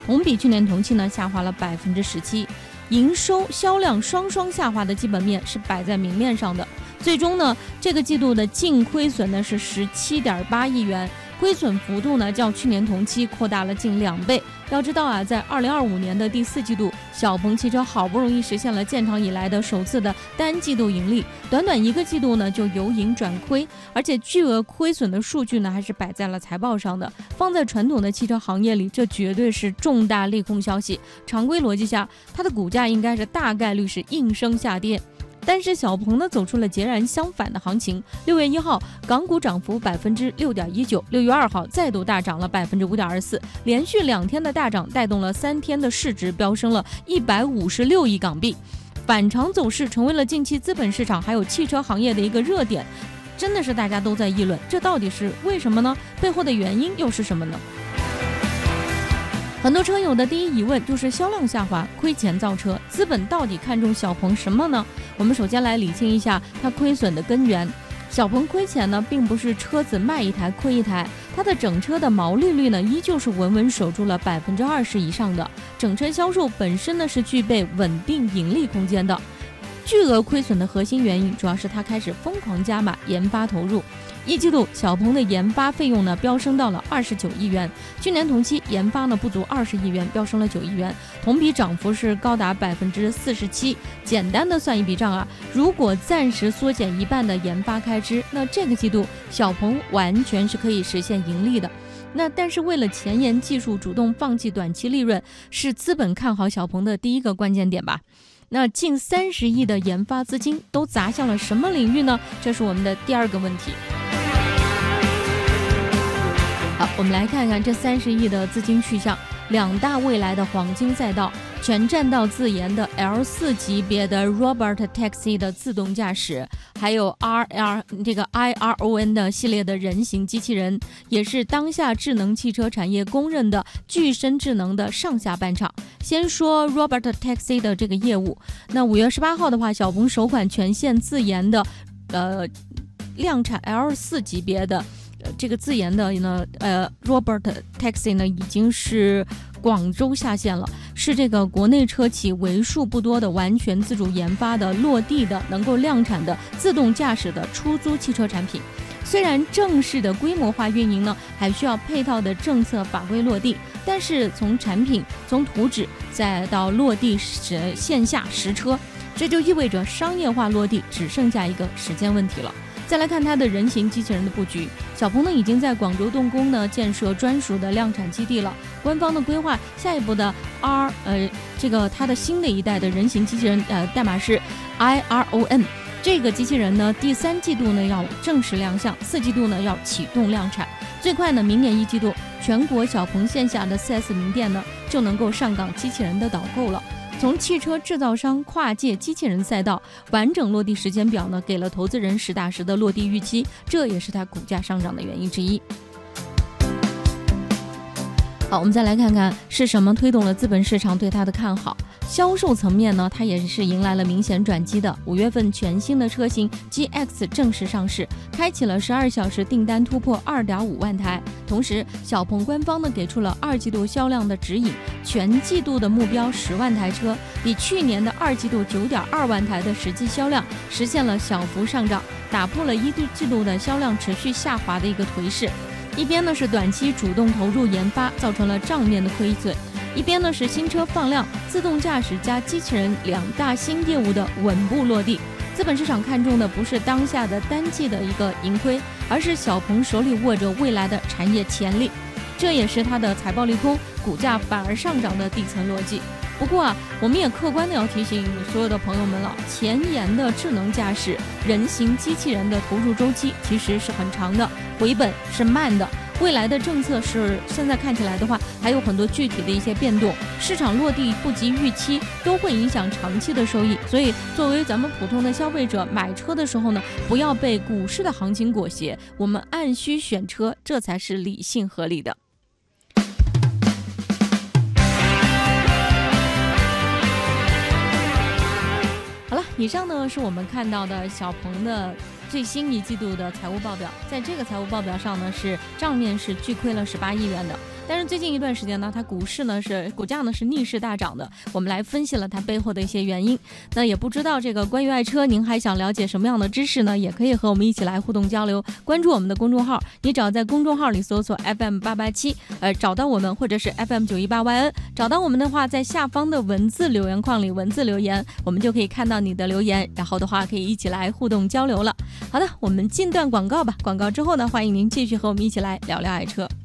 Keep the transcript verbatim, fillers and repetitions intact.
同比去年同期呢下滑了百分之十七，营收销量双双下滑的基本面是摆在明面上的。最终呢，这个季度的净亏损呢是十七点八亿元，亏损幅度呢较去年同期扩大了近两倍。要知道啊，在二零二五年的第四季度，小鹏汽车好不容易实现了建厂以来的首次的单季度盈利，短短一个季度呢就由盈转亏，而且巨额亏损的数据呢还是摆在了财报上的。放在传统的汽车行业里，这绝对是重大利空消息。常规逻辑下，它的股价应该是大概率是应声下跌。但是小鹏呢走出了截然相反的行情。六月一号，港股涨幅百分之六点一九，六月二号再度大涨了百分之五点二四，连续两天的大涨带动了三天的市值飙升了一百五十六亿港币。反常走势成为了近期资本市场还有汽车行业的一个热点，真的是大家都在议论，这到底是为什么呢？背后的原因又是什么呢？很多车友的第一疑问就是销量下滑，亏钱造车，资本到底看重小鹏什么呢？我们首先来理清一下它亏损的根源。小鹏亏钱呢，并不是车子卖一台亏一台，它的整车的毛利率呢，依旧是稳稳守住了百分之二十以上的。整车销售本身呢，是具备稳定盈利空间的。巨额亏损的核心原因，主要是它开始疯狂加码研发投入。一季度小鹏的研发费用呢飙升到了二十九亿元，去年同期研发呢不足二十亿元，飙升了九亿元，同比涨幅是高达百分之四十七。简单的算一笔账啊，如果暂时缩减一半的研发开支，那这个季度小鹏完全是可以实现盈利的。那但是为了前沿技术主动放弃短期利润，是资本看好小鹏的第一个关键点吧。那近三十亿的研发资金都砸向了什么领域呢？这是我们的第二个问题。好，我们来看看这三十亿的资金去向，两大未来的黄金赛道，全栈道自研的 L 四 级别的 Robot Taxi 的自动驾驶，还有 R R 这个 I R O N 的系列的人形机器人，也是当下智能汽车产业公认的具身智能的上下半场。先说 Robot Taxi 的这个业务，那五月十八号的话，小鹏首款全线自研的呃量产 L 四 级别的这个自研的呢，呃 Robot Taxi 呢已经是广州下线了，是这个国内车企为数不多的完全自主研发的落地的能够量产的自动驾驶的出租汽车产品。虽然正式的规模化运营呢还需要配套的政策法规落地，但是从产品从图纸再到落地实线下实车，这就意味着商业化落地只剩下一个时间问题了。再来看它的人形机器人的布局，小鹏呢已经在广州动工呢建设专属的量产基地了。官方的规划，下一步的 R 呃这个它的新的一代的人形机器人呃代码是 I R O N， 这个机器人呢第三季度呢要正式亮相，四季度呢要启动量产，最快呢明年一季度全国小鹏线下的 四 S 名店呢就能够上岗机器人的导购了。从汽车制造商跨界机器人赛道完整落地时间表呢，给了投资人实打实的落地预期，这也是它股价上涨的原因之一。好，我们再来看看是什么推动了资本市场对它的看好。销售层面呢，它也是迎来了明显转机的。五月份全新的车型 G X 正式上市，开启了十二小时订单突破 二点五万台。同时，小鹏官方呢给出了二季度销量的指引，全季度的目标十万台车，比去年的二季度九点二万台的实际销量实现了小幅上涨，打破了一季度的销量持续下滑的一个颓势。一边呢是短期主动投入研发造成了账面的亏损，一边呢是新车放量，自动驾驶加机器人两大新业务的稳步落地。资本市场看重的不是当下的单季的一个盈亏，而是小鹏手里握着未来的产业潜力，这也是它的财报利空，股价反而上涨的底层逻辑。不过啊，我们也客观的要提醒所有的朋友们了，前沿的智能驾驶人形机器人的投入周期其实是很长的，回本是慢的。未来的政策是现在看起来的话，还有很多具体的一些变动，市场落地不及预期，都会影响长期的收益。所以，作为咱们普通的消费者买车的时候呢，不要被股市的行情裹挟，我们按需选车，这才是理性合理的。好了，以上呢是我们看到的小鹏的最新一季度的财务报表。在这个财务报表上呢，是账面是巨亏了十八亿元的， 但是最近一段时间呢，它股市呢是股价呢是逆势大涨的，我们来分析了它背后的一些原因。那也不知道这个关于爱车，您还想了解什么样的知识呢？也可以和我们一起来互动交流，关注我们的公众号，你只要在公众号里搜索 F M 八八七，呃，找到我们，或者是 F M 九一八 Y N， 找到我们的话，在下方的文字留言框里文字留言，我们就可以看到你的留言，然后的话可以一起来互动交流了。好的，我们进段广告吧，广告之后呢，欢迎您继续和我们一起来聊聊爱车。